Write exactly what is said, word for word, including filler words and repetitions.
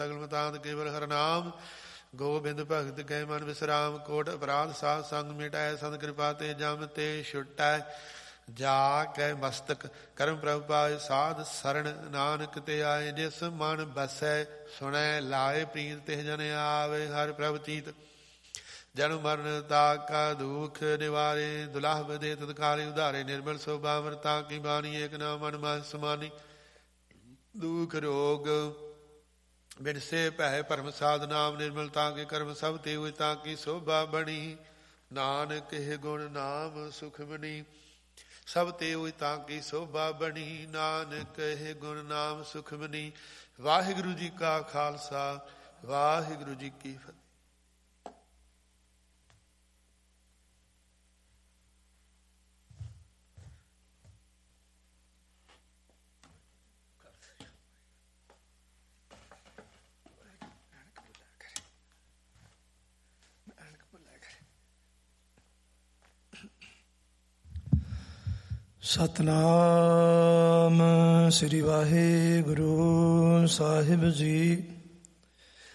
ਸਗਲ ਮਤਾਂਤ ਕੇਵਲ ਹਰਿ ਨਾਮ। ਗੋਬਿੰਦ ਭਗਤ ਗਏ ਮਨ ਵਿਸਰਾਮ। ਕੋਟ ਅਪਰਾਧ ਸਾਧ ਸੰਗ ਮਿਟਾਏ। ਸੰਤ ਕਿਰਪਾ ਤੇ ਜਮ ਤੇ ਛੁਟੈ। ਜਾ ਕੈ ਮਸਤਕ ਕਰਮ ਪ੍ਰਭ ਪਾਏ। ਸਾਧ ਸਰਣ ਨਾਨਕ ਤੇ ਆਏ। ਜਿਸ ਮਨ ਬਸੈ ਸੁਣੈ ਲਾਏ। ਪ੍ਰੀਤ ਤਿਹ ਜਨ ਆਵੇ। ਹਰਿ ਪ੍ਰਭ ਚੀਤ ਜਨਮ ਮਰਨ ਤਾਕਾ ਦੁਖ ਨਿਵਾਰੇ। ਦੁਲਾਭ ਦੇ ਤਤਕਾਲੇ ਉਧਾਰੇ। ਨਿਰਮਲ ਸੋਭਾ ਅਮਰਤਾ ਕੀ ਬਾਣੀ। ਏਕ ਨਾਮ ਮਨ ਮਨ ਸਮਾਨੀ। ਦੁਖ ਰੋਗ ਬਿਨਸੇ ਭੈ ਭਰਮ ਸਾਧ ਨਾਮ। ਨਿਰਮਲਤਾ ਕੇ ਕਰਮ ਸਭ ਤੇ ਹੋਏ ਤਾਂ ਕੀ ਸੋਭਾ ਬਣੀ। ਨਾਨਕ ਇਹ ਗੁਣ ਨਾਮ ਸੁਖ ਬਣੀ। ਸਭ ਤੇ ਹੋਈ ਤਾਂ ਕੀ ਸੋਭਾ ਬਣੀ। ਨਾਨਕ ਇਹ ਗੁਣ ਨਾਮ ਸੁਖ ਬਣੀ। ਵਾਹਿਗੁਰੂ ਜੀ ਕਾ ਖਾਲਸਾ ਵਾਹਿਗੁਰੂ ਜੀ ਕੀ ਫਤਿਹ। ਸਤਿਨਾਮ ਸ੍ਰੀ ਵਾਹਿਗੁਰੂ ਸਾਹਿਬ ਜੀ।